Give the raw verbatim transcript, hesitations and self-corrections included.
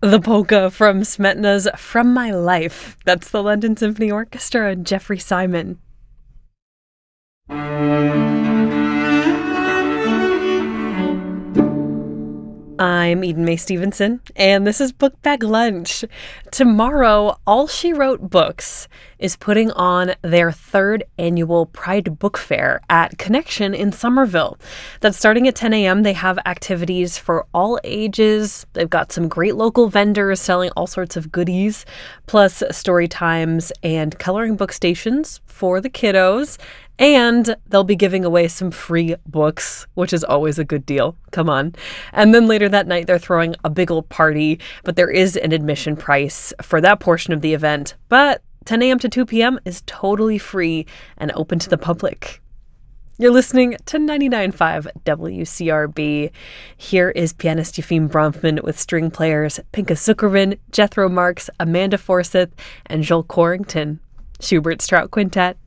The polka from Smetana's From My Life. That's the London Symphony Orchestra and Jeffrey Simon. I'm Eden Mae Stevenson, and this is Book Bag Lunch. Tomorrow, All She Wrote Books is putting on their third annual Pride Book Fair at Connection in Somerville. That's starting at ten a.m. They have activities for all ages. They've got some great local vendors selling all sorts of goodies, plus story times and coloring book stations for the kiddos. And they'll be giving away some free books, which is always a good deal. Come on. And then later that night, they're throwing a big old party, but there is an admission price for that portion of the event. But ten a.m. to two p.m. is totally free and open to the public. You're listening to ninety-nine point five W C R B. Here is pianist Yefim Bronfman with string players Pinka Zuckerman, Jethro Marks, Amanda Forsyth, and Joel Corrington. Schubert Strout Quintet.